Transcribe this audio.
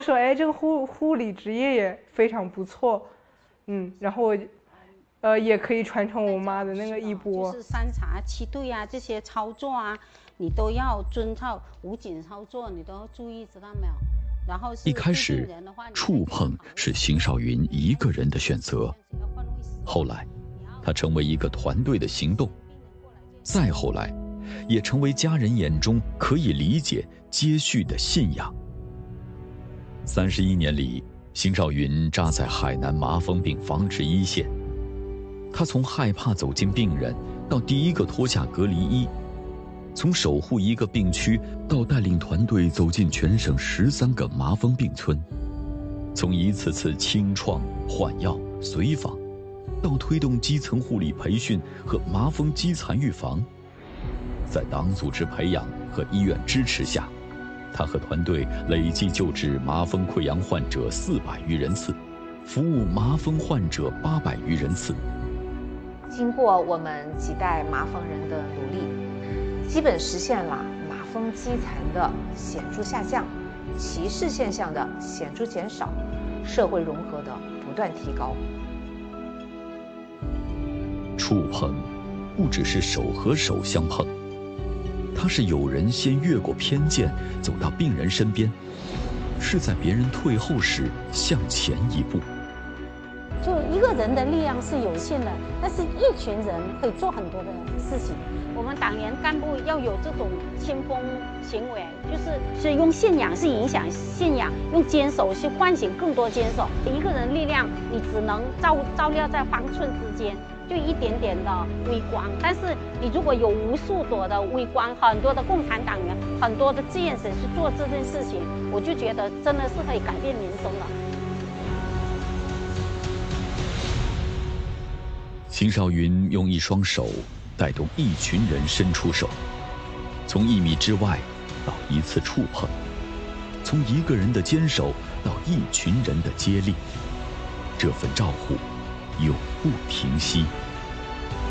说，哎，这个护理职业也非常不错，然后我也可以传承我妈的那个衣钵。 就是三茶七对啊，这些操作啊，你都要遵照无菌操作，你都要注意，知道没有？然后一开始，触碰是邢少云一个人的选择，后来，他成为一个团队的行动，再后来，也成为家人眼中可以理解、接续的信仰。31年里，邢少云扎在海南麻风病防治一线，他从害怕走进病人，到第一个脱下隔离衣，从守护一个病区到带领团队走进全省13个麻风病村，从一次次清创、换药、随访，到推动基层护理培训和麻风积残预防，在党组织培养和医院支持下，他和团队累计救治麻风溃疡患者400余人次，服务麻风患者800余人次。 经过我们几代麻风人的努力，基本实现了麻风积残的显著下降，歧视现象的显著减少，社会融合的不断提高。 触碰不只是手和手相碰，它是有人先越过偏见走到病人身边，是在别人退后时向前一步。 就一个人的力量是有限的，但是一群人可以做很多的事情。我们党员干部要有这种先锋行为，就是用信仰是影响信仰，用坚守去唤醒更多坚守。一个人力量，你只能照料在方寸之间，就一点点的微光。但是你如果有无数朵的微光，很多的共产党员，很多的志愿者去做这件事情，我就觉得真的是可以改变民生的。 邢少云用一双手带动一群人伸出手，从1米之外到一次触碰，从一个人的坚守到一群人的接力，这份照护永不停息。